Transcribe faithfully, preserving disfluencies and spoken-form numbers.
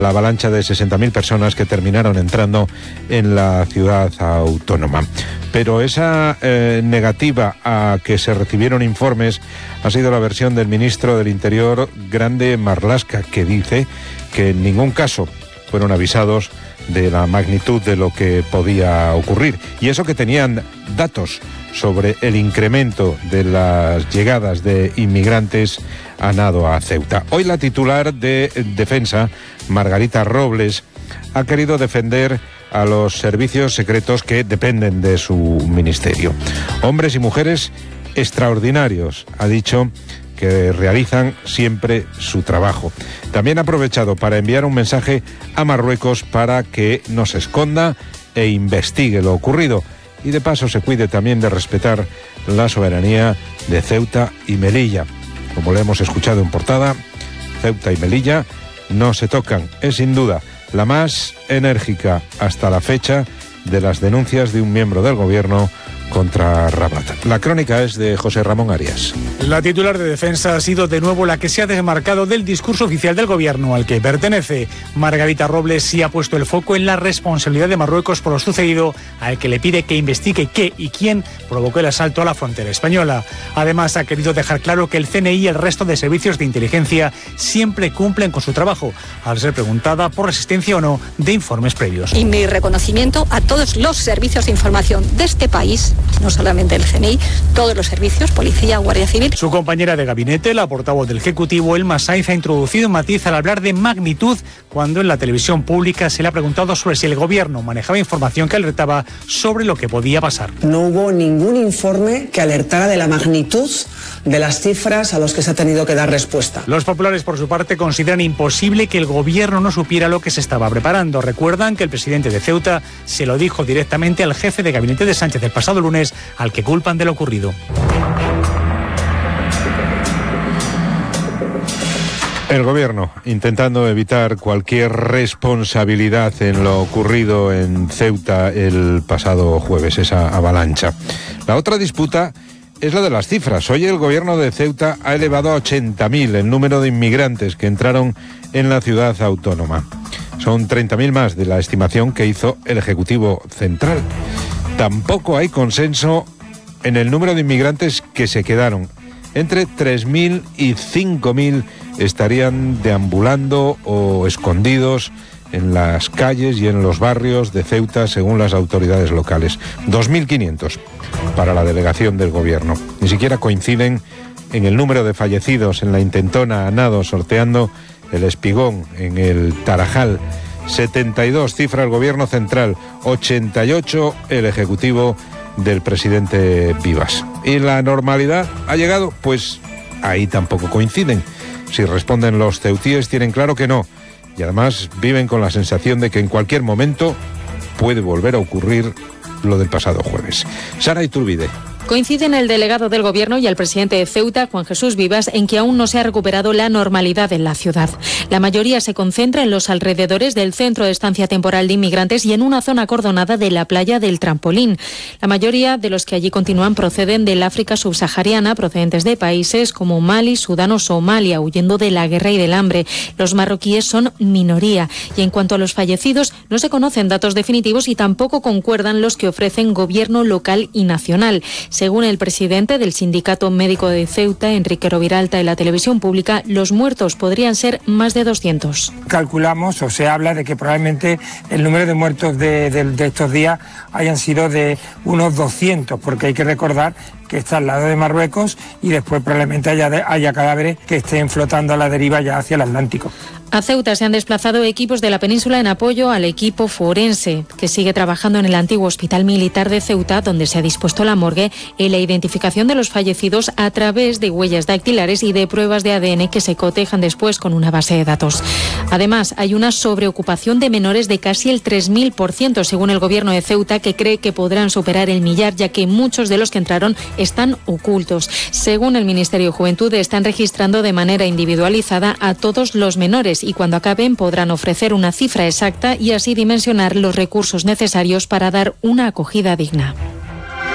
la avalancha de sesenta mil personas que terminaron entrando en la ciudad autónoma. Pero esa eh, negativa a que se recibieron informes ha sido la versión del ministro del Interior, Grande Marlaska, que dice que en ningún caso fueron avisados de la magnitud de lo que podía ocurrir. Y eso que tenían datos sobre el incremento de las llegadas de inmigrantes a nado a Ceuta. Hoy la titular de Defensa, Margarita Robles, ha querido defender a los servicios secretos que dependen de su ministerio. Hombres y mujeres extraordinarios, ha dicho, que realizan siempre su trabajo. También ha aprovechado para enviar un mensaje a Marruecos para que no se esconda e investigue lo ocurrido y de paso se cuide también de respetar la soberanía de Ceuta y Melilla. Como lo hemos escuchado en portada, Ceuta y Melilla no se tocan. Es sin duda la más enérgica hasta la fecha de las denuncias de un miembro del gobierno contra Rabat. La crónica es de José Ramón Arias. La titular de Defensa ha sido de nuevo la que se ha desmarcado del discurso oficial del gobierno al que pertenece. Margarita Robles sí ha puesto el foco en la responsabilidad de Marruecos por lo sucedido, al que le pide que investigue qué y quién provocó el asalto a la frontera española. Además, ha querido dejar claro que el C N I y el resto de servicios de inteligencia siempre cumplen con su trabajo, al ser preguntada por la existencia o no de informes previos. Y mi reconocimiento a todos los servicios de información de este país, no solamente el C N I, todos los servicios, Policía, Guardia Civil. Su compañera de gabinete, la portavoz del Ejecutivo, Elma Saiz, ha introducido un matiz al hablar de magnitud cuando en la televisión pública se le ha preguntado sobre si el gobierno manejaba información que alertaba sobre lo que podía pasar. No hubo ningún informe que alertara de la magnitud de las cifras a los que se ha tenido que dar respuesta. Los populares, por su parte, consideran imposible que el gobierno no supiera lo que se estaba preparando. Recuerdan que el presidente de Ceuta se lo dijo directamente al jefe de gabinete de Sánchez el pasado lunes, al que culpan de lo ocurrido. El gobierno intentando evitar cualquier responsabilidad en lo ocurrido en Ceuta el pasado jueves, esa avalancha. La otra disputa es la de las cifras. Hoy el gobierno de Ceuta ha elevado a ochenta mil el número de inmigrantes que entraron en la ciudad autónoma. Son treinta mil más de la estimación que hizo el Ejecutivo Central. Tampoco hay consenso en el número de inmigrantes que se quedaron. Entre tres mil y cinco mil estarían deambulando o escondidos en las calles y en los barrios de Ceuta, según las autoridades locales. dos mil quinientos para la delegación del gobierno. Ni siquiera coinciden en el número de fallecidos en la intentona a nado sorteando el Espigón en el Tarajal. setenta y dos cifra el gobierno central, ochenta y ocho el ejecutivo del presidente Vivas. ¿Y la normalidad ha llegado? Pues ahí tampoco coinciden. Si responden los ceutíes, tienen claro que no. Y además viven con la sensación de que en cualquier momento puede volver a ocurrir lo del pasado jueves. Sara Iturbide. Coinciden el delegado del Gobierno y el presidente de Ceuta, Juan Jesús Vivas, en que aún no se ha recuperado la normalidad en la ciudad. La mayoría se concentra en los alrededores del centro de estancia temporal de inmigrantes y en una zona acordonada de la playa del Trampolín. La mayoría de los que allí continúan proceden del África subsahariana, procedentes de países como Mali, Sudán o Somalia, huyendo de la guerra y del hambre. Los marroquíes son minoría. Y en cuanto a los fallecidos, no se conocen datos definitivos y tampoco concuerdan los que ofrecen gobierno local y nacional. Según el presidente del Sindicato Médico de Ceuta, Enrique Roviralta, en la televisión pública, los muertos podrían ser más de doscientos. Calculamos o se habla de que probablemente el número de muertos de, de, de estos días hayan sido de unos doscientos, porque hay que recordar que está al lado de Marruecos y después probablemente haya, haya cadáveres que estén flotando a la deriva ya hacia el Atlántico. A Ceuta se han desplazado equipos de la península en apoyo al equipo forense, que sigue trabajando en el antiguo Hospital Militar de Ceuta, donde se ha dispuesto la morgue en la identificación de los fallecidos a través de huellas dactilares y de pruebas de A D N que se cotejan después con una base de datos. Además, hay una sobreocupación de menores de casi el tres mil por ciento, según el gobierno de Ceuta, que cree que podrán superar el millar, ya que muchos de los que entraron están ocultos. Según el Ministerio de Juventud, están registrando de manera individualizada a todos los menores y cuando acaben podrán ofrecer una cifra exacta y así dimensionar los recursos necesarios para dar una acogida digna.